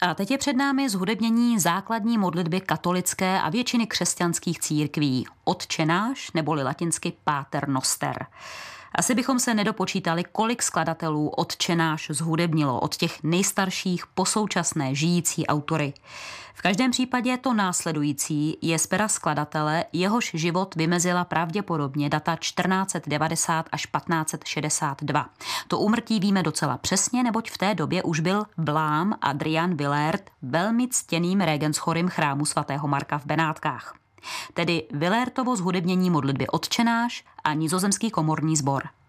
A teď je před námi zhudebnění základní modlitby katolické a většiny křesťanských církví. Otčenáš neboli latinsky Pater Noster. Asi bychom se nedopočítali, kolik skladatelů Otčenáš zhudebnilo od těch nejstarších po současné žijící autory. V každém případě to následující je z pera skladatele, jehož život vymezila pravděpodobně data 1490 až 1562. To úmrtí víme docela přesně, neboť v té době už byl Blám Adrian Willaert velmi ctěným regenschorim chrámu svatého Marka v Benátkách. Tedy Willaertovo zhudebnění modlitby Otčenáš a nizozemský komorní sbor.